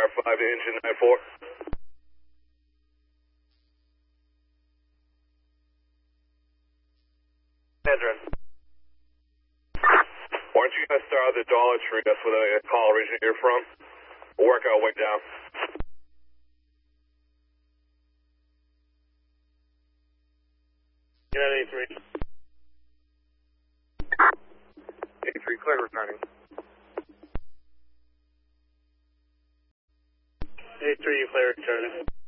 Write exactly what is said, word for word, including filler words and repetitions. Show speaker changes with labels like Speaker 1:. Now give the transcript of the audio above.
Speaker 1: Tower five to engine nine four.
Speaker 2: Address.
Speaker 1: Why don't you guys start at the Dollar Tree? That's where the call originated from. We'll work our way down.
Speaker 2: United eighty-three.
Speaker 1: eighty-three, clear returning.
Speaker 2: eighty-three, you clear returning.